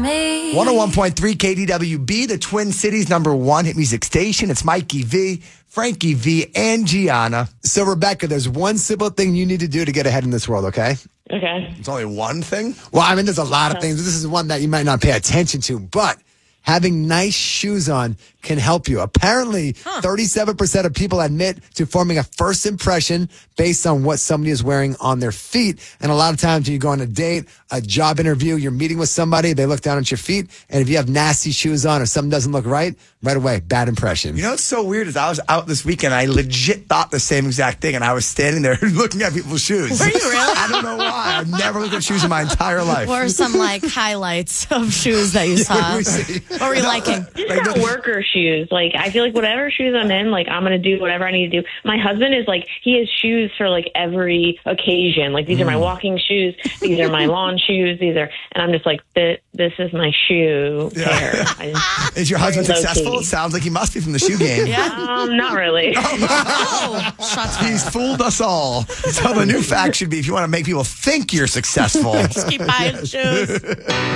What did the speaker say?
me. 101.3 KDWB, the Twin Cities #1 hit music station. It's Mikey V, Frankie V, and Gianna. So, Rebecca, there's one simple thing you need to do to get ahead in this world, okay? Okay. It's only one thing? Well, I mean, there's a lot of things. This is one that you might not pay attention to, but having nice shoes on can help you. Apparently, 37% of people admit to forming a first impression based on what somebody is wearing on their feet. And a lot of times when you go on a date, a job interview, you're meeting with somebody, they look down at your feet, and if you have nasty shoes on or something doesn't look right away, bad impression. You know what's so weird is I was out this weekend, I legit thought the same exact thing, and I was standing there looking at people's shoes. Were you really? I don't know why. I've never looked at shoes in my entire life. What are some highlights of shoes that you saw? What do we see? What were you liking? These are worker shoes. I feel like whatever shoes I'm in, I'm going to do whatever I need to do. My husband is he has shoes for every occasion. These are my walking shoes. These are my lawn shoes. And I'm just this is my shoe pair. Is your husband successful? It sounds like he must be from the shoe game. Yeah. Not really. Shots fired. He's fooled us all. So the new fact should be, if you want to make people think you're successful, Just keep buying shoes.